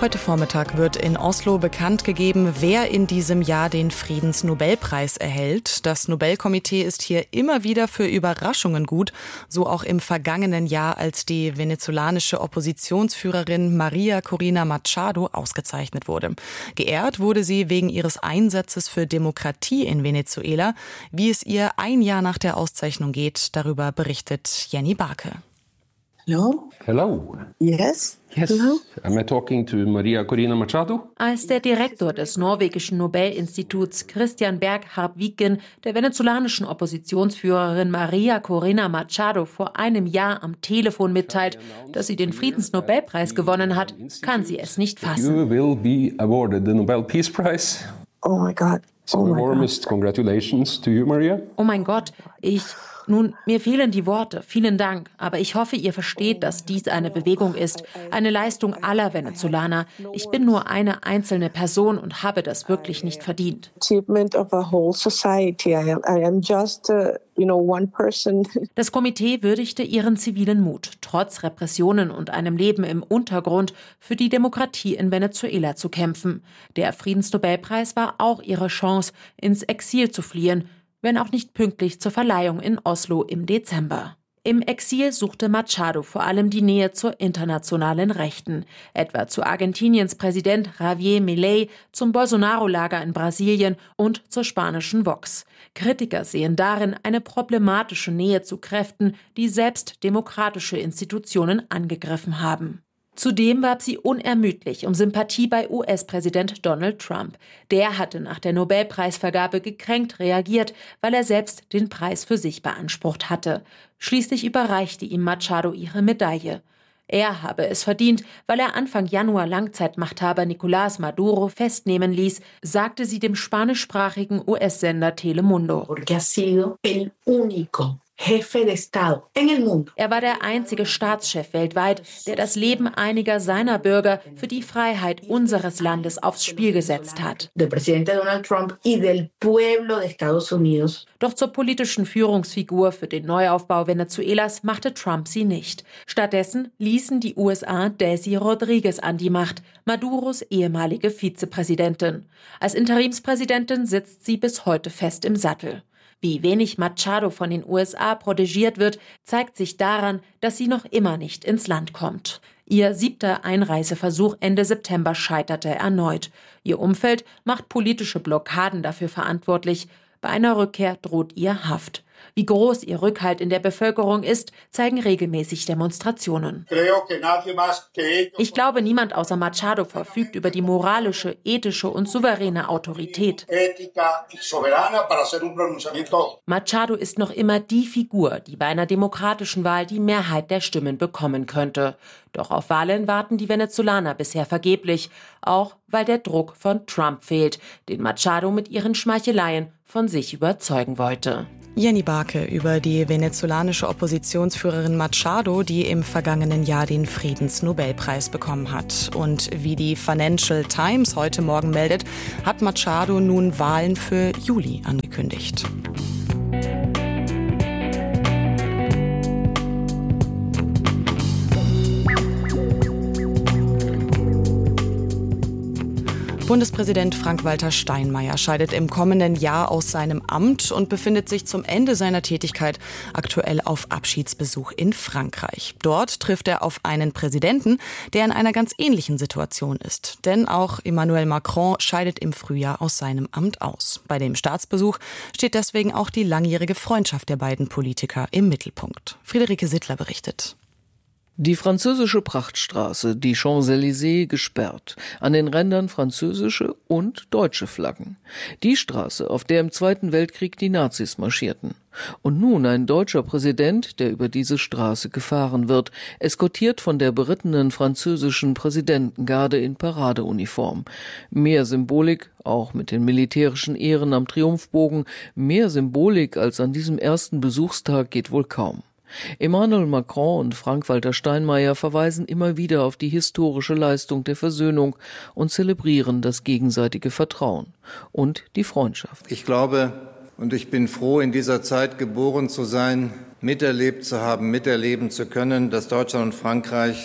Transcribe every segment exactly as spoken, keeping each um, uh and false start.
Heute Vormittag wird in Oslo bekannt gegeben, wer in diesem Jahr den Friedensnobelpreis erhält. Das Nobelkomitee ist hier immer wieder für Überraschungen gut, so auch im vergangenen Jahr, als die venezolanische Oppositionsführerin Maria Corina Machado ausgezeichnet wurde. Geehrt wurde sie wegen ihres Einsatzes für Demokratie in Venezuela. Wie es ihr ein Jahr nach der Auszeichnung geht, darüber berichtet Jenny Barke. Hello. Hello. Yes. Yes. Hello. Am I talking to Maria Corina Machado? Als der Direktor des norwegischen Nobelinstituts Christian Berg Harpviken der venezolanischen Oppositionsführerin Maria Corina Machado vor einem Jahr am Telefon mitteilt, dass sie den Friedensnobelpreis gewonnen hat, kann sie es nicht fassen. You will be awarded the Nobel Peace Prize. Oh my God. So Oh my warmest God. congratulations to you, Maria. Oh mein Gott, ich... Nun, mir fehlen die Worte. Vielen Dank. Aber ich hoffe, ihr versteht, dass dies eine Bewegung ist. Eine Leistung aller Venezolaner. Ich bin nur eine einzelne Person und habe das wirklich nicht verdient. Achievement of a whole society. I am, I am just, uh, you know, one person. Das Komitee würdigte ihren zivilen Mut, trotz Repressionen und einem Leben im Untergrund für die Demokratie in Venezuela zu kämpfen. Der Friedensnobelpreis war auch ihre Chance, ins Exil zu fliehen, wenn auch nicht pünktlich zur Verleihung in Oslo im Dezember. Im Exil suchte Machado vor allem die Nähe zur internationalen Rechten, etwa zu Argentiniens Präsident Javier Milei, zum Bolsonaro-Lager in Brasilien und zur spanischen Vox. Kritiker sehen darin eine problematische Nähe zu Kräften, die selbst demokratische Institutionen angegriffen haben. Zudem warb sie unermüdlich um Sympathie bei U S-Präsident Donald Trump. Der hatte nach der Nobelpreisvergabe gekränkt reagiert, weil er selbst den Preis für sich beansprucht hatte. Schließlich überreichte ihm Machado ihre Medaille. Er habe es verdient, weil er Anfang Januar Langzeitmachthaber Nicolás Maduro festnehmen ließ, sagte sie dem spanischsprachigen U S-Sender Telemundo. Porque ha sido el único Jefe de Estado en el mundo. Er war der einzige Staatschef weltweit, der das Leben einiger seiner Bürger für die Freiheit unseres Landes aufs Spiel gesetzt hat. Del presidente Donald Trump y del pueblo de Estados Unidos. Doch zur politischen Führungsfigur für den Neuaufbau Venezuelas machte Trump sie nicht. Stattdessen ließen die U S A Desi Rodriguez an die Macht, Maduros ehemalige Vizepräsidentin. Als Interimspräsidentin sitzt sie bis heute fest im Sattel. Wie wenig Machado von den U S A protegiert wird, zeigt sich daran, dass sie noch immer nicht ins Land kommt. Ihr siebter Einreiseversuch Ende September scheiterte erneut. Ihr Umfeld macht politische Blockaden dafür verantwortlich. Bei einer Rückkehr droht ihr Haft. Wie groß ihr Rückhalt in der Bevölkerung ist, zeigen regelmäßig Demonstrationen. Ich glaube, niemand außer Machado verfügt über die moralische, ethische und souveräne Autorität. Machado ist noch immer die Figur, die bei einer demokratischen Wahl die Mehrheit der Stimmen bekommen könnte. Doch auf Wahlen warten die Venezolaner bisher vergeblich, auch weil der Druck von Trump fehlt, den Machado mit ihren Schmeicheleien von sich überzeugen wollte. Jenny Barke über die venezolanische Oppositionsführerin Machado, die im vergangenen Jahr den Friedensnobelpreis bekommen hat. Und wie die Financial Times heute Morgen meldet, hat Machado nun Wahlen für Juli angekündigt. Bundespräsident Frank-Walter Steinmeier scheidet im kommenden Jahr aus seinem Amt und befindet sich zum Ende seiner Tätigkeit aktuell auf Abschiedsbesuch in Frankreich. Dort trifft er auf einen Präsidenten, der in einer ganz ähnlichen Situation ist. Denn auch Emmanuel Macron scheidet im Frühjahr aus seinem Amt aus. Bei dem Staatsbesuch steht deswegen auch die langjährige Freundschaft der beiden Politiker im Mittelpunkt. Friederike Sittler berichtet. Die französische Prachtstraße, die Champs-Élysées, gesperrt. An den Rändern französische und deutsche Flaggen. Die Straße, auf der im Zweiten Weltkrieg die Nazis marschierten. Und nun ein deutscher Präsident, der über diese Straße gefahren wird, eskortiert von der berittenen französischen Präsidentengarde in Paradeuniform. Mehr Symbolik, auch mit den militärischen Ehren am Triumphbogen, mehr Symbolik als an diesem ersten Besuchstag geht wohl kaum. Emmanuel Macron und Frank-Walter Steinmeier verweisen immer wieder auf die historische Leistung der Versöhnung und zelebrieren das gegenseitige Vertrauen und die Freundschaft. Ich glaube und ich bin froh, in dieser Zeit geboren zu sein, miterlebt zu haben, miterleben zu können, dass Deutschland und Frankreich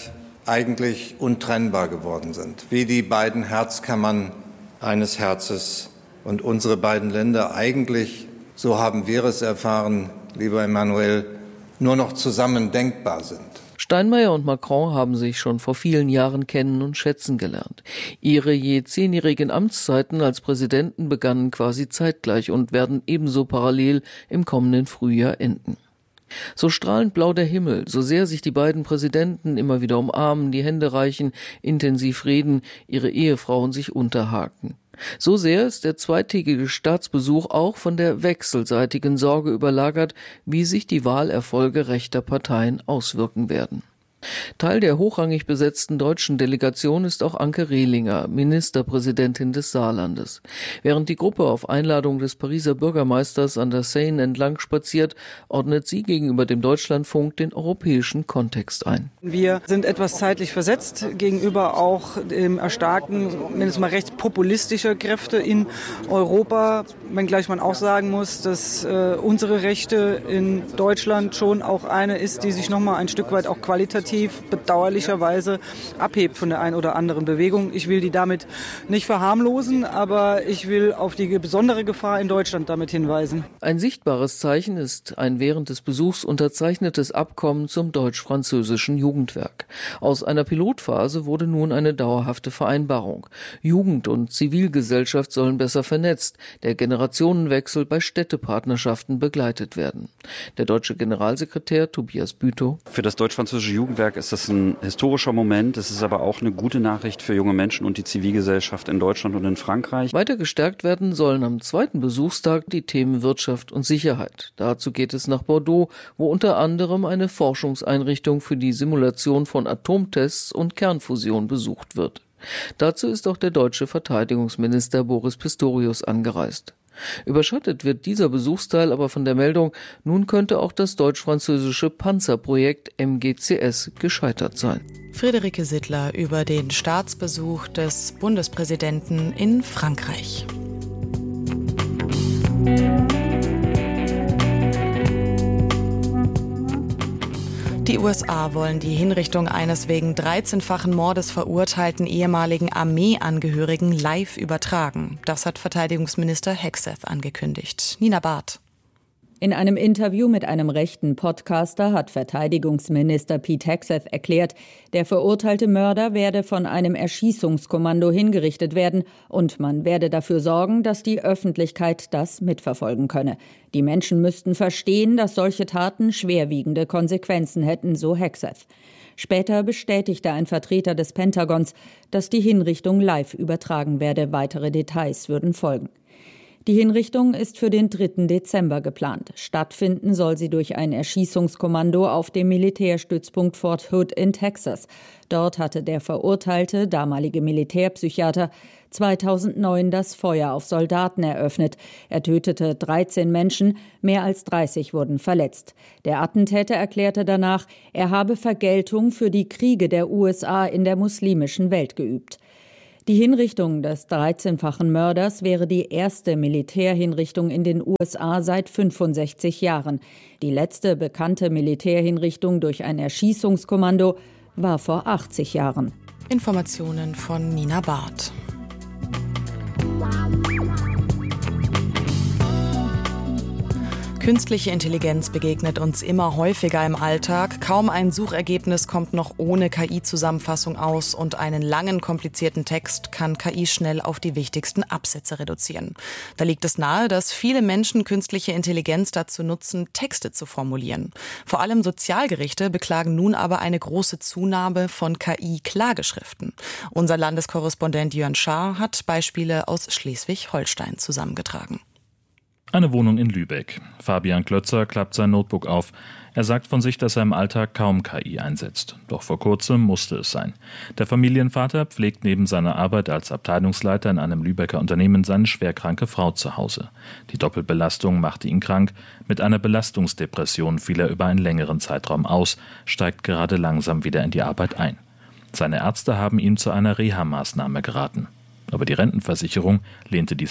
eigentlich untrennbar geworden sind, wie die beiden Herzkammern eines Herzes und unsere beiden Länder eigentlich, so haben wir es erfahren, lieber Emmanuel, nur noch zusammen denkbar sind. Steinmeier und Macron haben sich schon vor vielen Jahren kennen und schätzen gelernt. Ihre je zehnjährigen Amtszeiten als Präsidenten begannen quasi zeitgleich und werden ebenso parallel im kommenden Frühjahr enden. So strahlend blau der Himmel, so sehr sich die beiden Präsidenten immer wieder umarmen, die Hände reichen, intensiv reden, ihre Ehefrauen sich unterhaken. So sehr ist der zweitägige Staatsbesuch auch von der wechselseitigen Sorge überlagert, wie sich die Wahlerfolge rechter Parteien auswirken werden. Teil der hochrangig besetzten deutschen Delegation ist auch Anke Rehlinger, Ministerpräsidentin des Saarlandes. Während die Gruppe auf Einladung des Pariser Bürgermeisters an der Seine entlang spaziert, ordnet sie gegenüber dem Deutschlandfunk den europäischen Kontext ein. Wir sind etwas zeitlich versetzt gegenüber auch dem Erstarken, mindestens mal rechtspopulistischer Kräfte in Europa, wenngleich man auch sagen muss, dass äh, unsere Rechte in Deutschland schon auch eine ist, die sich noch mal ein Stück weit auch qualitativ bedauerlicherweise abhebt von der einen oder anderen Bewegung. Ich will die damit nicht verharmlosen, aber ich will auf die besondere Gefahr in Deutschland damit hinweisen. Ein sichtbares Zeichen ist ein während des Besuchs unterzeichnetes Abkommen zum deutsch-französischen Jugendwerk. Aus einer Pilotphase wurde nun eine dauerhafte Vereinbarung. Jugend und Zivilgesellschaft sollen besser vernetzt, der Generationenwechsel bei Städtepartnerschaften begleitet werden. Der deutsche Generalsekretär Tobias Bütow: Für das deutsch-französische Jugendwerk ist das ein historischer Moment. Es ist aber auch eine gute Nachricht für junge Menschen und die Zivilgesellschaft in Deutschland und in Frankreich. Weiter gestärkt werden sollen am zweiten Besuchstag die Themen Wirtschaft und Sicherheit. Dazu geht es nach Bordeaux, wo unter anderem eine Forschungseinrichtung für die Simulation von Atomtests und Kernfusion besucht wird. Dazu ist auch der deutsche Verteidigungsminister Boris Pistorius angereist. Überschattet wird dieser Besuchsteil aber von der Meldung, nun könnte auch das deutsch-französische Panzerprojekt M G C S gescheitert sein. Friederike Sittler über den Staatsbesuch des Bundespräsidenten in Frankreich. Die U S A wollen die Hinrichtung eines wegen dreizehnfachen Mordes verurteilten ehemaligen Armeeangehörigen live übertragen. Das hat Verteidigungsminister Hegseth angekündigt. Nina Barth. In einem Interview mit einem rechten Podcaster hat Verteidigungsminister Pete Hegseth erklärt, der verurteilte Mörder werde von einem Erschießungskommando hingerichtet werden und man werde dafür sorgen, dass die Öffentlichkeit das mitverfolgen könne. Die Menschen müssten verstehen, dass solche Taten schwerwiegende Konsequenzen hätten, so Hegseth. Später bestätigte ein Vertreter des Pentagons, dass die Hinrichtung live übertragen werde. Weitere Details würden folgen. Die Hinrichtung ist für den dritten Dezember geplant. Stattfinden soll sie durch ein Erschießungskommando auf dem Militärstützpunkt Fort Hood in Texas. Dort hatte der verurteilte, damalige Militärpsychiater, zweitausendneun das Feuer auf Soldaten eröffnet. Er tötete dreizehn Menschen, mehr als dreißig wurden verletzt. Der Attentäter erklärte danach, er habe Vergeltung für die Kriege der U S A in der muslimischen Welt geübt. Die Hinrichtung des dreizehnfachen Mörders wäre die erste Militärhinrichtung in den U S A seit fünfundsechzig Jahren. Die letzte bekannte Militärhinrichtung durch ein Erschießungskommando war vor achtzig Jahren. Informationen von Nina Barth. Künstliche Intelligenz begegnet uns immer häufiger im Alltag. Kaum ein Suchergebnis kommt noch ohne K I-Zusammenfassung aus und einen langen, komplizierten Text kann K I schnell auf die wichtigsten Absätze reduzieren. Da liegt es nahe, dass viele Menschen künstliche Intelligenz dazu nutzen, Texte zu formulieren. Vor allem Sozialgerichte beklagen nun aber eine große Zunahme von K I-Klageschriften. Unser Landeskorrespondent Jörn Schaar hat Beispiele aus Schleswig-Holstein zusammengetragen. Eine Wohnung in Lübeck. Fabian Klötzer klappt sein Notebook auf. Er sagt von sich, dass er im Alltag kaum K I einsetzt. Doch vor kurzem musste es sein. Der Familienvater pflegt neben seiner Arbeit als Abteilungsleiter in einem Lübecker Unternehmen seine schwerkranke Frau zu Hause. Die Doppelbelastung machte ihn krank. Mit einer Belastungsdepression fiel er über einen längeren Zeitraum aus, steigt gerade langsam wieder in die Arbeit ein. Seine Ärzte haben ihm zu einer Reha-Maßnahme geraten. Aber die Rentenversicherung lehnte diese ab.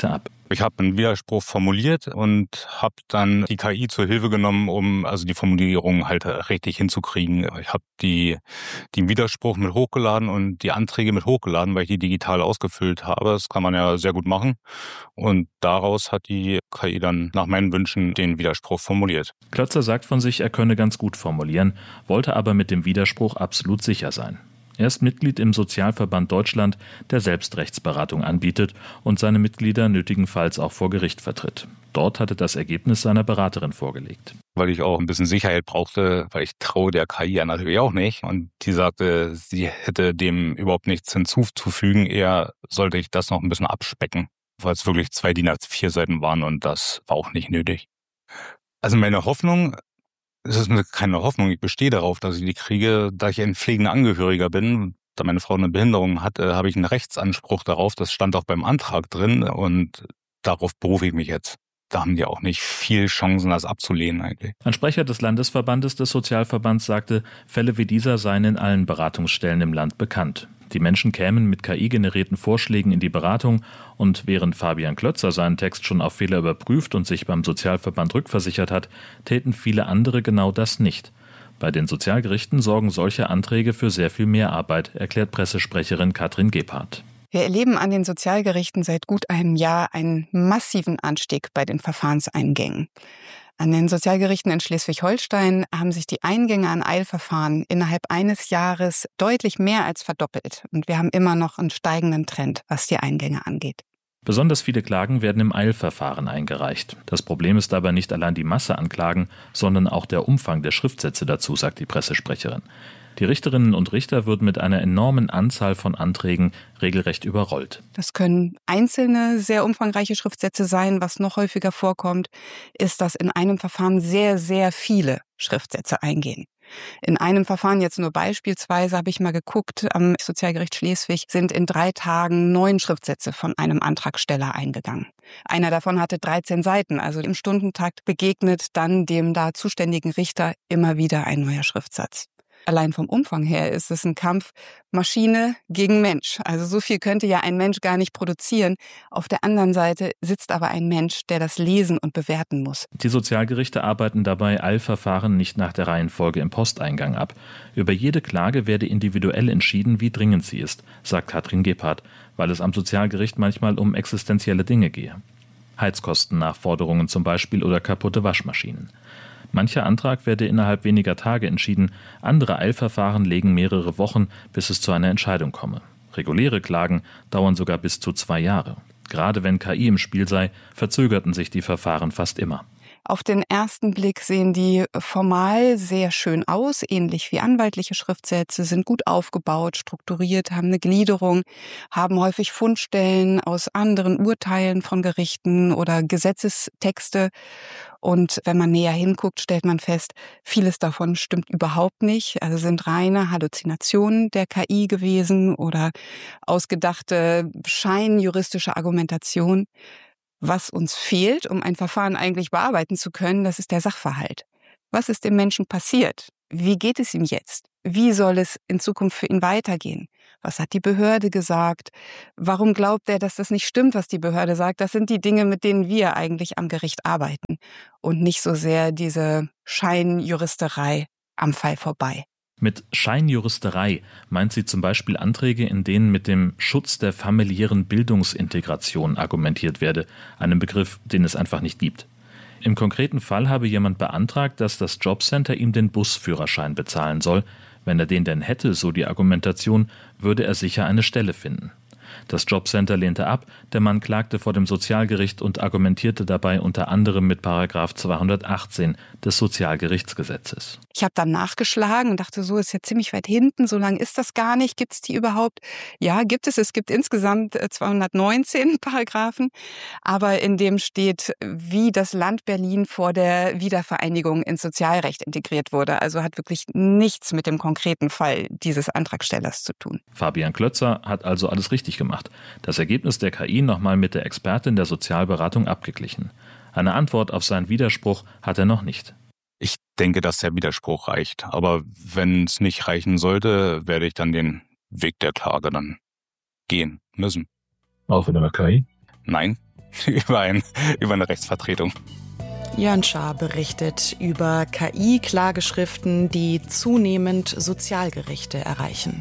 Ich habe einen Widerspruch formuliert und habe dann die K I zur Hilfe genommen, um also die Formulierung halt richtig hinzukriegen. Ich habe die den Widerspruch mit hochgeladen und die Anträge mit hochgeladen, weil ich die digital ausgefüllt habe. Das kann man ja sehr gut machen. Und daraus hat die K I dann nach meinen Wünschen den Widerspruch formuliert. Klötzer sagt von sich, er könne ganz gut formulieren, wollte aber mit dem Widerspruch absolut sicher sein. Er ist Mitglied im Sozialverband Deutschland, der selbst Rechtsberatung anbietet und seine Mitglieder nötigenfalls auch vor Gericht vertritt. Dort hatte das Ergebnis seiner Beraterin vorgelegt. Weil ich auch ein bisschen Sicherheit brauchte, weil ich traue der K I ja natürlich auch nicht. Und die sagte, sie hätte dem überhaupt nichts hinzuzufügen, eher sollte ich das noch ein bisschen abspecken, weil es wirklich zwei D I N A vier Seiten waren und das war auch nicht nötig. Also meine Hoffnung, es ist keine Hoffnung, ich bestehe darauf, dass ich die kriege, da ich ein pflegender Angehöriger bin. Da meine Frau eine Behinderung hat, habe ich einen Rechtsanspruch darauf. Das stand auch beim Antrag drin und darauf berufe ich mich jetzt. Da haben die auch nicht viel Chancen, das abzulehnen eigentlich. Ein Sprecher des Landesverbandes des Sozialverbands sagte, Fälle wie dieser seien in allen Beratungsstellen im Land bekannt. Die Menschen kämen mit K I-generierten Vorschlägen in die Beratung und während Fabian Klötzer seinen Text schon auf Fehler überprüft und sich beim Sozialverband rückversichert hat, täten viele andere genau das nicht. Bei den Sozialgerichten sorgen solche Anträge für sehr viel Mehrarbeit, erklärt Pressesprecherin Katrin Gebhardt. Wir erleben an den Sozialgerichten seit gut einem Jahr einen massiven Anstieg bei den Verfahrenseingängen. An den Sozialgerichten in Schleswig-Holstein haben sich die Eingänge an Eilverfahren innerhalb eines Jahres deutlich mehr als verdoppelt. Und wir haben immer noch einen steigenden Trend, was die Eingänge angeht. Besonders viele Klagen werden im Eilverfahren eingereicht. Das Problem ist dabei nicht allein die Masse an Klagen, sondern auch der Umfang der Schriftsätze dazu, sagt die Pressesprecherin. Die Richterinnen und Richter würden mit einer enormen Anzahl von Anträgen regelrecht überrollt. Das können einzelne, sehr umfangreiche Schriftsätze sein. Was noch häufiger vorkommt, ist, dass in einem Verfahren sehr, sehr viele Schriftsätze eingehen. In einem Verfahren, jetzt nur beispielsweise, habe ich mal geguckt, am Sozialgericht Schleswig sind in drei Tagen neun Schriftsätze von einem Antragsteller eingegangen. Einer davon hatte dreizehn Seiten, also im Stundentakt begegnet dann dem da zuständigen Richter immer wieder ein neuer Schriftsatz. Allein vom Umfang her ist es ein Kampf Maschine gegen Mensch. Also so viel könnte ja ein Mensch gar nicht produzieren. Auf der anderen Seite sitzt aber ein Mensch, der das lesen und bewerten muss. Die Sozialgerichte arbeiten dabei Eilverfahren nicht nach der Reihenfolge im Posteingang ab. Über jede Klage werde individuell entschieden, wie dringend sie ist, sagt Katrin Gebhardt, weil es am Sozialgericht manchmal um existenzielle Dinge gehe. Heizkostennachforderungen zum Beispiel oder kaputte Waschmaschinen. Mancher Antrag werde innerhalb weniger Tage entschieden, andere Eilverfahren legen mehrere Wochen, bis es zu einer Entscheidung komme. Reguläre Klagen dauern sogar bis zu zwei Jahre. Gerade wenn K I im Spiel sei, verzögerten sich die Verfahren fast immer. Auf den ersten Blick sehen die formal sehr schön aus, ähnlich wie anwaltliche Schriftsätze, sind gut aufgebaut, strukturiert, haben eine Gliederung, haben häufig Fundstellen aus anderen Urteilen von Gerichten oder Gesetzestexte. Und wenn man näher hinguckt, stellt man fest, vieles davon stimmt überhaupt nicht. Also sind reine Halluzinationen der K I gewesen oder ausgedachte scheinjuristische Argumentation. Was uns fehlt, um ein Verfahren eigentlich bearbeiten zu können, das ist der Sachverhalt. Was ist dem Menschen passiert? Wie geht es ihm jetzt? Wie soll es in Zukunft für ihn weitergehen? Was hat die Behörde gesagt? Warum glaubt er, dass das nicht stimmt, was die Behörde sagt? Das sind die Dinge, mit denen wir eigentlich am Gericht arbeiten und nicht so sehr diese Scheinjuristerei am Fall vorbei. Mit Scheinjuristerei meint sie zum Beispiel Anträge, in denen mit dem Schutz der familiären Bildungsintegration argumentiert werde, einem Begriff, den es einfach nicht gibt. Im konkreten Fall habe jemand beantragt, dass das Jobcenter ihm den Busführerschein bezahlen soll. Wenn er den denn hätte, so die Argumentation, würde er sicher eine Stelle finden. Das Jobcenter lehnte ab, der Mann klagte vor dem Sozialgericht und argumentierte dabei unter anderem mit Paragraph zweihundertachtzehn des Sozialgerichtsgesetzes. Ich habe dann nachgeschlagen und dachte, so ist ja ziemlich weit hinten, so lang ist das gar nicht. Gibt es die überhaupt? Ja, gibt es. Es gibt insgesamt zweihundertneunzehn Paragraphen, aber in dem steht, wie das Land Berlin vor der Wiedervereinigung ins Sozialrecht integriert wurde. Also hat wirklich nichts mit dem konkreten Fall dieses Antragstellers zu tun. Fabian Klötzer hat also alles richtig gemacht. Das Ergebnis der K I nochmal mit der Expertin der Sozialberatung abgeglichen. Eine Antwort auf seinen Widerspruch hat er noch nicht. Ich denke, dass der Widerspruch reicht. Aber wenn es nicht reichen sollte, werde ich dann den Weg der Klage dann gehen müssen. Auch wieder mit K I? Nein. über, ein, über eine Rechtsvertretung. Jörn Schaar berichtet über K I-Klageschriften, die zunehmend Sozialgerichte erreichen.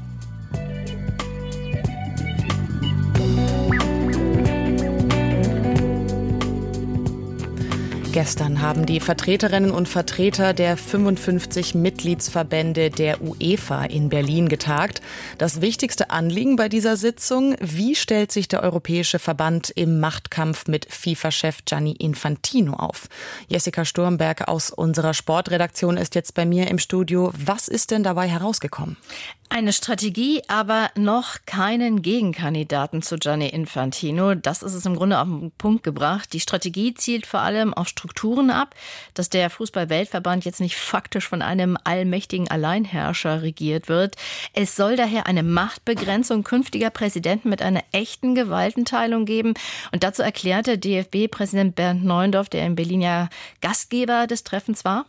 Gestern haben die Vertreterinnen und Vertreter der fünfundfünfzig Mitgliedsverbände der UEFA in Berlin getagt. Das wichtigste Anliegen bei dieser Sitzung: Wie stellt sich der Europäische Verband im Machtkampf mit FIFA-Chef Gianni Infantino auf? Jessica Sturmberg aus unserer Sportredaktion ist jetzt bei mir im Studio. Was ist denn dabei herausgekommen? Eine Strategie, aber noch keinen Gegenkandidaten zu Gianni Infantino. Das ist es im Grunde auf den Punkt gebracht. Die Strategie zielt vor allem auf Strukturen ab, dass der Fußball-Weltverband jetzt nicht faktisch von einem allmächtigen Alleinherrscher regiert wird. Es soll daher eine Machtbegrenzung künftiger Präsidenten mit einer echten Gewaltenteilung geben. Und dazu erklärte D F B-Präsident Bernd Neuendorf, der in Berlin ja Gastgeber des Treffens war,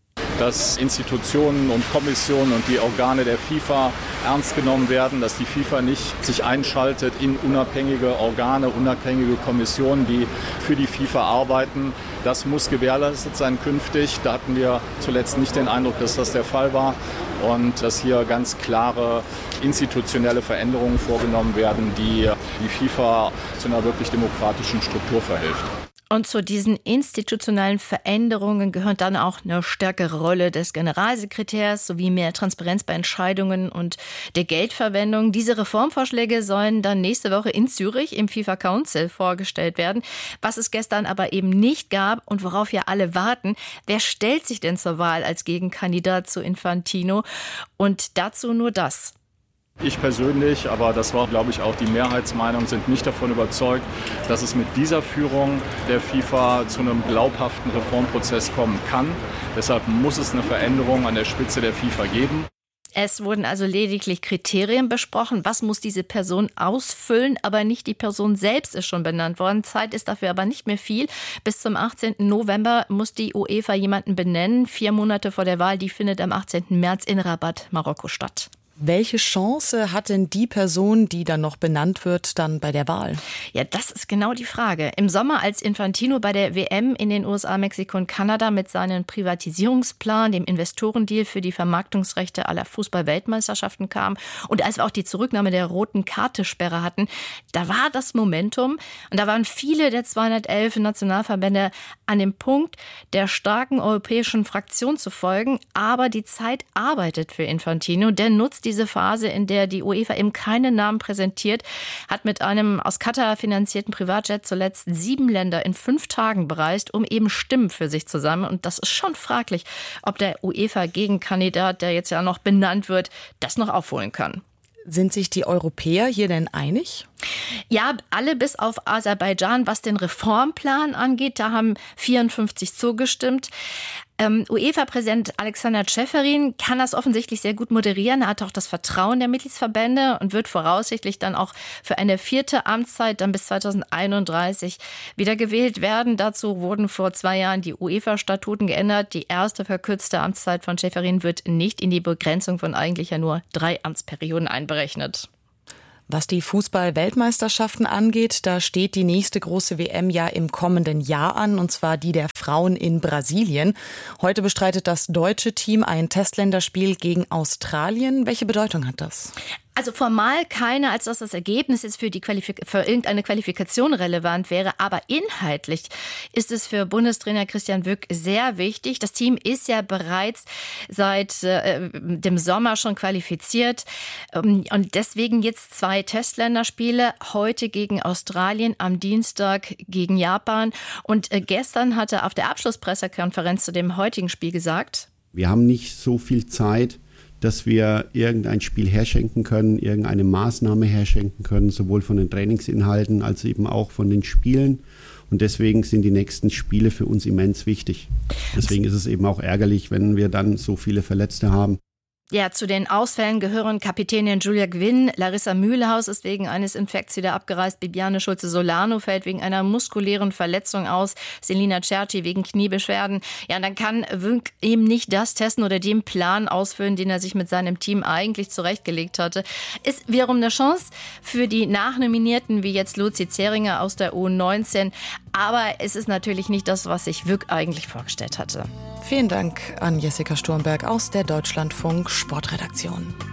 dass Institutionen und Kommissionen und die Organe der FIFA ernst genommen werden, dass die FIFA nicht sich einschaltet in unabhängige Organe, unabhängige Kommissionen, die für die FIFA arbeiten. Das muss gewährleistet sein künftig. Da hatten wir zuletzt nicht den Eindruck, dass das der Fall war und dass hier ganz klare institutionelle Veränderungen vorgenommen werden, die die FIFA zu einer wirklich demokratischen Struktur verhilft. Und zu diesen institutionellen Veränderungen gehört dann auch eine stärkere Rolle des Generalsekretärs sowie mehr Transparenz bei Entscheidungen und der Geldverwendung. Diese Reformvorschläge sollen dann nächste Woche in Zürich im FIFA Council vorgestellt werden. Was es gestern aber eben nicht gab und worauf ja alle warten: Wer stellt sich denn zur Wahl als Gegenkandidat zu Infantino? Und dazu nur das. Ich persönlich, aber das war, glaube ich, auch die Mehrheitsmeinung, sind nicht davon überzeugt, dass es mit dieser Führung der FIFA zu einem glaubhaften Reformprozess kommen kann. Deshalb muss es eine Veränderung an der Spitze der FIFA geben. Es wurden also lediglich Kriterien besprochen. Was muss diese Person ausfüllen? Aber nicht die Person selbst ist schon benannt worden. Zeit ist dafür aber nicht mehr viel. Bis zum achtzehnten November muss die UEFA jemanden benennen. Vier Monate vor der Wahl, die findet am achtzehnten März in Rabat, Marokko statt. Welche Chance hat denn die Person, die dann noch benannt wird, dann bei der Wahl? Ja, das ist genau die Frage. Im Sommer, als Infantino bei der W M in den U S A, Mexiko und Kanada mit seinem Privatisierungsplan, dem Investorendeal für die Vermarktungsrechte aller Fußball-Weltmeisterschaften kam und als wir auch die Zurücknahme der roten Karte-Sperre hatten, da war das Momentum und da waren viele der zweihundertelf Nationalverbände an dem Punkt, der starken europäischen Fraktion zu folgen. Aber die Zeit arbeitet für Infantino, der nutzt die diese Phase, in der die UEFA eben keinen Namen präsentiert, hat mit einem aus Katar finanzierten Privatjet zuletzt sieben Länder in fünf Tagen bereist, um eben Stimmen für sich zu sammeln. Und das ist schon fraglich, ob der UEFA-Gegenkandidat, der jetzt ja noch benannt wird, das noch aufholen kann. Sind sich die Europäer hier denn einig? Ja, alle bis auf Aserbaidschan, was den Reformplan angeht. Da haben vierundfünfzig zugestimmt. Ähm, UEFA-Präsident Alexander Ceferin kann das offensichtlich sehr gut moderieren. Er hat auch das Vertrauen der Mitgliedsverbände und wird voraussichtlich dann auch für eine vierte Amtszeit dann bis zweitausendeinunddreißig wieder gewählt werden. Dazu wurden vor zwei Jahren die UEFA-Statuten geändert. Die erste verkürzte Amtszeit von Ceferin wird nicht in die Begrenzung von eigentlich ja nur drei Amtsperioden einberechnet. Was die Fußball-Weltmeisterschaften angeht, da steht die nächste große W M ja im kommenden Jahr an, und zwar die der Frauen in Brasilien. Heute bestreitet das deutsche Team ein Testländerspiel gegen Australien. Welche Bedeutung hat das? Also formal keine, als dass das Ergebnis jetzt für, die Qualifik- für irgendeine Qualifikation relevant wäre. Aber inhaltlich ist es für Bundestrainer Christian Wück sehr wichtig. Das Team ist ja bereits seit äh, dem Sommer schon qualifiziert. Und deswegen jetzt zwei Testländerspiele. Heute gegen Australien, am Dienstag gegen Japan. Und äh, gestern hat er auf der Abschlusspressekonferenz zu dem heutigen Spiel gesagt: Wir haben nicht so viel Zeit, dass wir irgendein Spiel herschenken können, irgendeine Maßnahme herschenken können, sowohl von den Trainingsinhalten als eben auch von den Spielen. Und deswegen sind die nächsten Spiele für uns immens wichtig. Deswegen ist es eben auch ärgerlich, wenn wir dann so viele Verletzte haben. Ja, zu den Ausfällen gehören Kapitänin Julia Gwynn, Larissa Mühlhaus ist wegen eines Infekts wieder abgereist, Bibiane Schulze-Solano fällt wegen einer muskulären Verletzung aus, Selina Cerci wegen Kniebeschwerden. Ja, und dann kann Wünk eben nicht das testen oder den Plan ausführen, den er sich mit seinem Team eigentlich zurechtgelegt hatte. Ist wiederum eine Chance für die Nachnominierten, wie jetzt Luzi Zeringer aus der U neunzehn. Aber es ist natürlich nicht das, was sich Wünk eigentlich vorgestellt hatte. Vielen Dank an Jessica Sturmberg aus der Deutschlandfunk Sportredaktion.